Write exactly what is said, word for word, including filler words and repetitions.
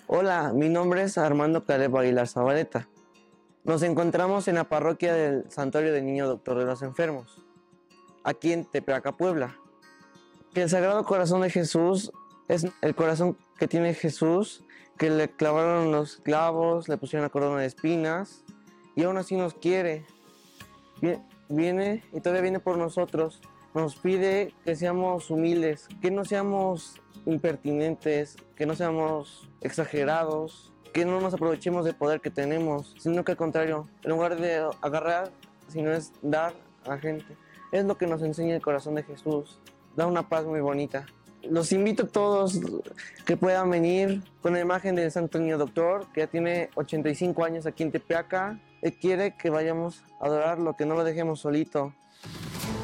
Hola, mi nombre es Armando Caleb Aguilar Zabaleta. Nos encontramos en la parroquia del Santuario del Niño Doctor de los Enfermos, aquí en Tepeaca, Puebla. Que el Sagrado Corazón de Jesús es el corazón que tiene Jesús, que le clavaron los clavos, le pusieron la corona de espinas y aún así nos quiere. Viene y todavía viene por nosotros. Nos pide que seamos humildes, que no seamos impertinentes, que no seamos exagerados, que no nos aprovechemos del poder que tenemos, sino que al contrario, en lugar de agarrar, sino es dar a la gente. Es lo que nos enseña el corazón de Jesús. Da una paz muy bonita. Los invito a todos que puedan venir con la imagen del Santo Niño Doctor, que ya tiene ochenta y cinco años aquí en Tepeaca. Él quiere que vayamos a adorarlo, que no lo dejemos solito.